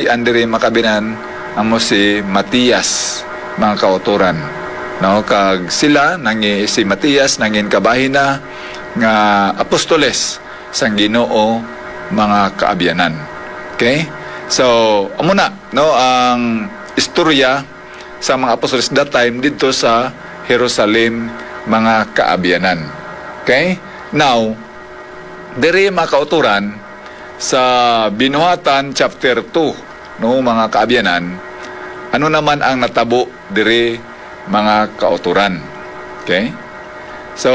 batian diri makabinan amo si Matias mga kauturan, no? Kag sila si Matias nangin kabahin na nga apostoles sang Ginoo mga kaabyanan. Okay, so amo na, no, ang istorya sa mga apostoles that time dito sa Jerusalem mga kaabyanan. Okay, now diri mga kauturan sa Binuhatan chapter 2, no, mga kaabyanan, ano naman ang natabo diri mga kauturan. Okay, so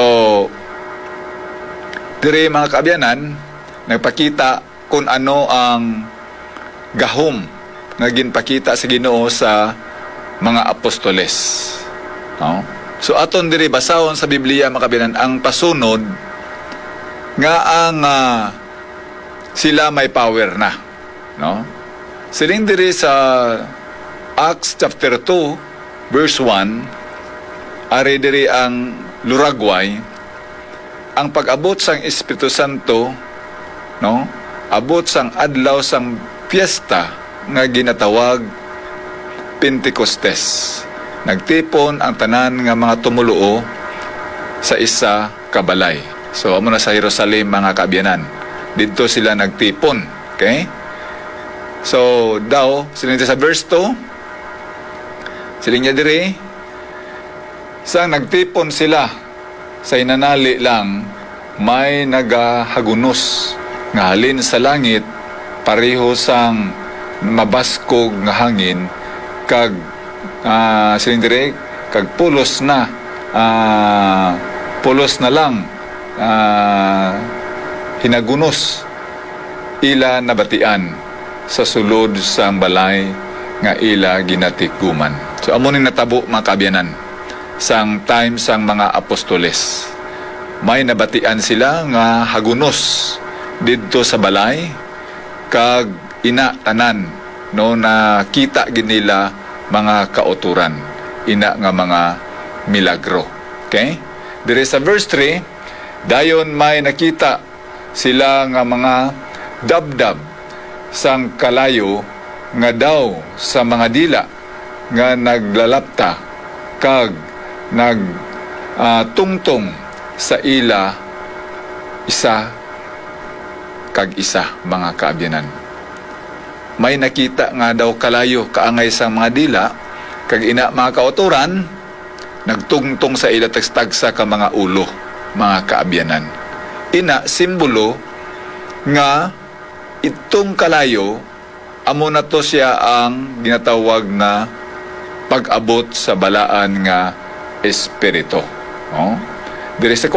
diri mga kaabyanan nagpakita kung ano ang gahom nga ginpakita sa Ginoo sa mga apostoles, no? So aton diri basahon sa Biblia mga kaabyanan ang pasunod nga ang sila may power na, no? Siling diri sa Acts chapter 2 verse 1, ari diri ang luragway ang pag-abot sang Espiritu Santo, no? Abot sang adlaw sang piyesta nga ginatawag Pentecostes. Nagtipon ang tanan nga mga tumuluo sa isa ka balay. So amo na sa Jerusalem mga kaabyanan. Dito sila nagtipon, okay? So daw sila sa verse 2, siling niya diri sang nagtipon sila sa inanali lang, may nagahagunos nga halin sa langit pareho sang mabaskog nga hangin kag silindire kag pulos na lang hinagunos ila nabatian sa sulod sang balay nga ila ginatikuman. So amo ni natabo mga kaabyanan sang time sang mga apostoles. May nabatian sila nga hagunos didto sa balay kag ina tanan, no, na kita ginila mga kauturan, ina nga mga milagro. Okay? Dire sa verse 3, dayon may nakita sila nga mga dabdab sang kalayo nga daw sa mga dila nga naglalapta kag tungtong sa ila isa kag isa mga kaabyanan. May nakita nga daw kalayo kaangay sa mga dila kag ina mga kauturan nagtungtong sa ila tagsa ka mga ulo mga kaabyanan. Ina simbolo nga itong kalayo amo na to siya ang ginatawag nga pag-abot sa balaan nga espiritu, no? Diri sa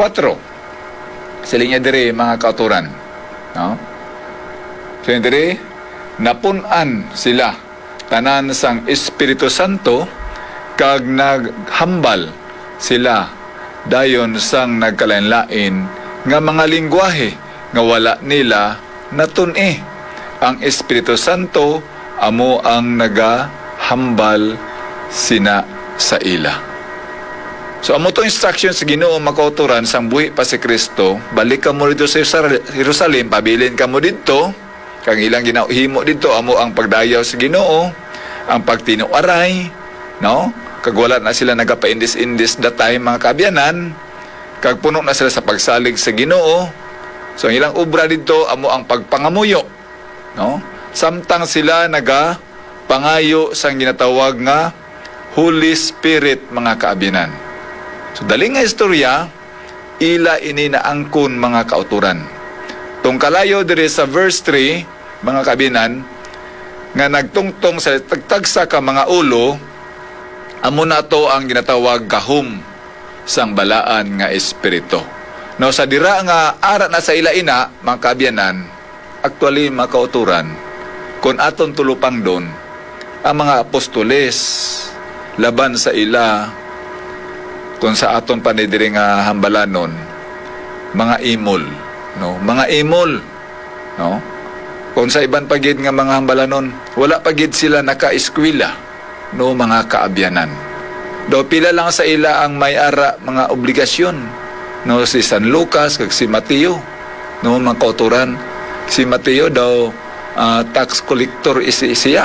4 siling niya diri mga kauturan, no? Siling diri napunan sila tanan sang Espiritu Santo kag naghambal sila dayon sang nagkalain-lain nga mga lingwahe nga wala nila natun-i. Ang Espiritu Santo amo ang nagahambal sina sa ila. So amo to instruction sa Ginoo makauturan sang buhi pa si Kristo, balik ka mo dito sa Jerusalem, pabilin ka mo dito, kang ilang ginahimo dito amo ang pagdayaw sa Ginoo, ang pagtinuaray, no? Kag wala na sila nagapaindis-indis that time mga kaabyanan, kag puno na sila sa pagsalig sa Ginoo. So ang ilang obra dito amo ang pagpangamuyo, no? Samtang sila pangayo sang ginatawag nga Holy Spirit mga kaabyanan. So dali nga istorya ila ini naangkon mga kauturan. Tung kalayo diri sa verse 3 mga kaabyanan nga nagtungtong sa tagtagsa ka mga ulo, amo na to ang ginatawag gahom sang balaan nga espiritu. No, sa dira nga ara na sa ila ina mga kaabyanan, actually mga kauturan, kung aton tulupang doon ang mga apostoles laban sa ila kung sa aton panidiri nga hambalanon, mga imol, no, mga imol, no. Kung sa iban pagid nga mga hambalanon, wala pagid sila naka-eskwela, no, mga kaabyanan. Do pila lang sa ila ang may ara mga obligasyon, no, si San Lucas kag si Mateo, no, mga kauturan. Si Mateo daw tax collector siya,